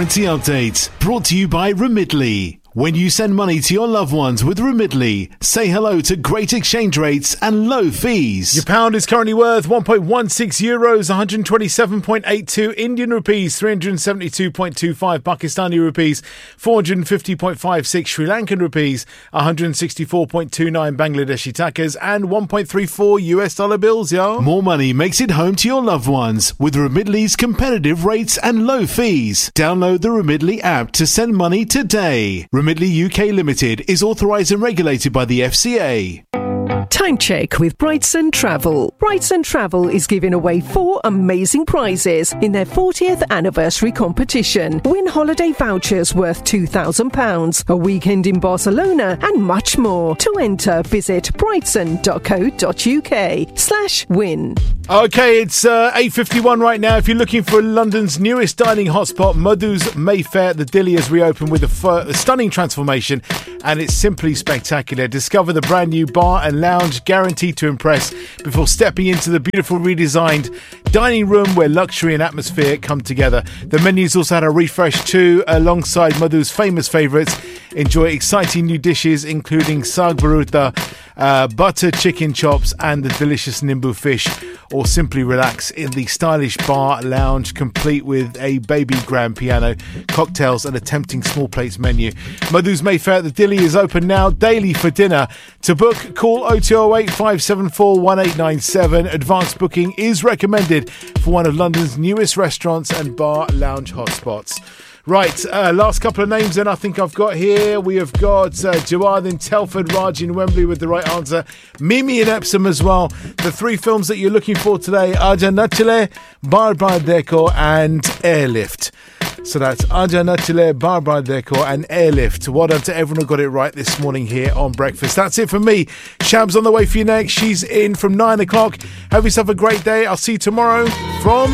Currency Update, brought to you by Remitly. When you send money to your loved ones with Remitly, say hello to great exchange rates and low fees. Your pound is currently worth 1.16 euros, 127.82 Indian rupees, 372.25 Pakistani rupees, 450.56 Sri Lankan rupees, 164.29 Bangladeshi takas, and 1.34 US dollar bills, yo. More money makes it home to your loved ones with Remitly's competitive rates and low fees. Download the Remitly app to send money today. Remitly UK Limited is authorised and regulated by the FCA. Time check with Brightson Travel. Brightson Travel is giving away 4 amazing prizes in their 40th anniversary competition. Win holiday vouchers worth £2,000, a weekend in Barcelona, and much more. To enter, visit brightson.co.uk/win. Okay, it's 8:51 right now. If you're looking for London's newest dining hotspot, Madhu's Mayfair, the Dilly has reopened with a stunning transformation, and it's simply spectacular. Discover the brand new bar and lounge guaranteed to impress before stepping into the beautiful redesigned dining room where luxury and atmosphere come together. The menu's also had a refresh too, alongside Madhu's famous favourites. Enjoy exciting new dishes including sag baruta, butter chicken chops and the delicious nimbu fish, or simply relax in the stylish bar lounge complete with a baby grand piano, cocktails and a tempting small plates menu. Madhu's Mayfair at the Dilly is open now daily for dinner. To book, call 0208 574 1897. Advanced booking is recommended for one of London's newest restaurants and bar lounge hotspots. Right, last couple of names then I think I've got here. We have got Jawad in Telford, Raj in Wembley with the right answer, Mimi in Epsom as well. The 3 films that you're looking for today, Aaja Nachale, Bar Bar Dekho and Airlift. So that's Aaja Nachale, Bar Bar Dekho and Airlift. Well done to everyone who got it right this morning here on Breakfast. That's it for me. Shab's on the way for you next. She's in from 9 o'clock. Have yourself a great day. I'll see you tomorrow from